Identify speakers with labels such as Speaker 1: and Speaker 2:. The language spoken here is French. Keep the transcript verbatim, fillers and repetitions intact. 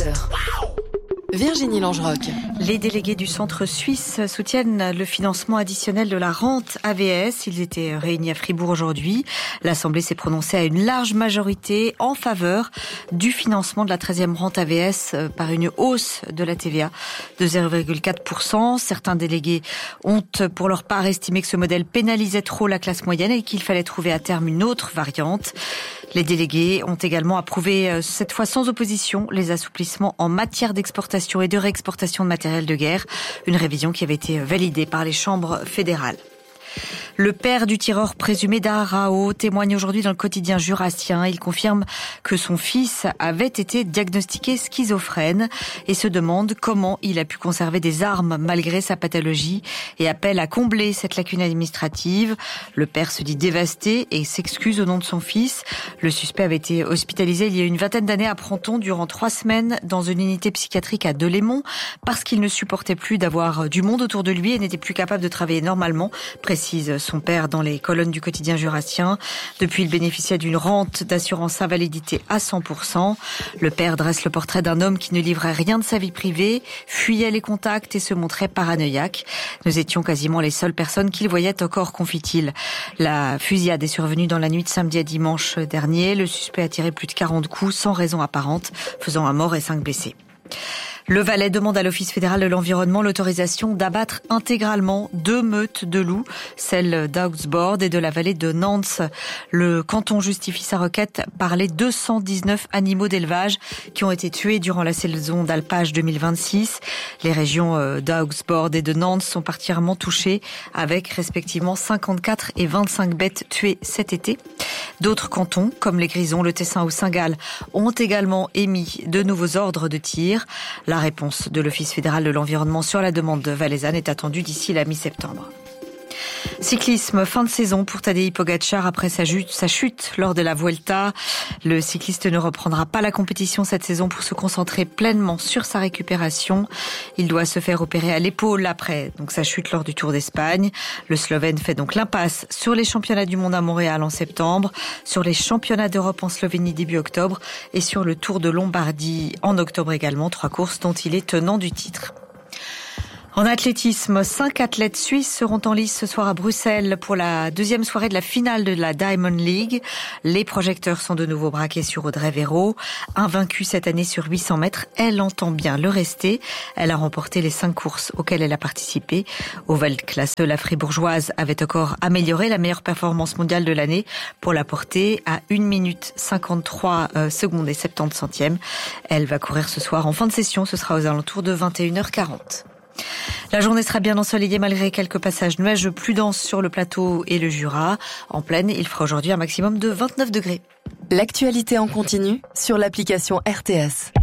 Speaker 1: heures. Virginie Langeroc.
Speaker 2: Les délégués du centre suisse soutiennent le financement additionnel de la rente A V S. Ils étaient réunis à Fribourg aujourd'hui. L'Assemblée s'est prononcée à une large majorité en faveur du financement de la treizième rente A V S par une hausse de la T V A de zéro virgule quatre pour cent. Certains délégués ont pour leur part estimé que ce modèle pénalisait trop la classe moyenne et qu'il fallait trouver à terme une autre variante. Les délégués ont également approuvé, cette fois sans opposition, les assouplissements en matière d'exportation et de réexportation de matériel de guerre, une révision qui avait été validée par les chambres fédérales. Le père du tireur présumé d'Aarau témoigne aujourd'hui dans le quotidien jurassien. Il confirme que son fils avait été diagnostiqué schizophrène et se demande comment il a pu conserver des armes malgré sa pathologie et appelle à combler cette lacune administrative. Le père se dit dévasté et s'excuse au nom de son fils. Le suspect avait été hospitalisé il y a une vingtaine d'années à Pronton durant trois semaines dans une unité psychiatrique à Delémont parce qu'il ne supportait plus d'avoir du monde autour de lui et n'était plus capable de travailler normalement, précise son père dans les colonnes du quotidien jurassien. Depuis, il bénéficiait d'une rente d'assurance invalidité à cent pour cent. Le père dresse le portrait d'un homme qui ne livrait rien de sa vie privée, fuyait les contacts et se montrait paranoïaque. Nous étions quasiment les seules personnes qu'il voyait encore, confie-t-il. La fusillade est survenue dans la nuit de samedi à dimanche dernier. Le suspect a tiré plus de quarante coups sans raison apparente, faisant un mort et cinq blessés. Le Valais demande à l'Office fédéral de l'environnement l'autorisation d'abattre intégralement deux meutes de loups, celle d'Augsbourg et de la vallée de Nantes. Le canton justifie sa requête par les deux cent dix-neuf animaux d'élevage qui ont été tués durant la saison d'alpage deux mille vingt-six. Les régions d'Augsbourg et de Nantes sont particulièrement touchées avec respectivement cinquante-quatre et vingt-cinq bêtes tuées cet été. D'autres cantons, comme les Grisons, le Tessin ou Saint-Gall, ont également émis de nouveaux ordres de tir. La réponse de l'Office fédéral de l'environnement sur la demande valaisanne est attendue d'ici la mi-septembre. Cyclisme, fin de saison pour Tadej Pogačar après sa chute, sa chute lors de la Vuelta. Le cycliste ne reprendra pas la compétition cette saison pour se concentrer pleinement sur sa récupération. Il doit se faire opérer à l'épaule après donc sa chute lors du Tour d'Espagne. Le Slovène fait donc l'impasse sur les championnats du monde à Montréal en septembre, sur les championnats d'Europe en Slovénie début octobre et sur le Tour de Lombardie en octobre également, trois courses dont il est tenant du titre. En athlétisme, cinq athlètes suisses seront en lice ce soir à Bruxelles pour la deuxième soirée de la finale de la Diamond League. Les projecteurs sont de nouveau braqués sur Audrey Véro. Invaincue cette année sur huit cents mètres, elle entend bien le rester. Elle a remporté les cinq courses auxquelles elle a participé. Au Weltklasse, la fribourgeoise avait encore amélioré la meilleure performance mondiale de l'année pour la porter à une minute cinquante-trois secondes et soixante-dix centièmes. Elle va courir ce soir en fin de session, ce sera aux alentours de vingt et une heures quarante. La journée sera bien ensoleillée malgré quelques passages nuageux plus denses sur le plateau et le Jura. En plaine, il fera aujourd'hui un maximum de vingt-neuf degrés.
Speaker 1: L'actualité en continu sur l'application R T S.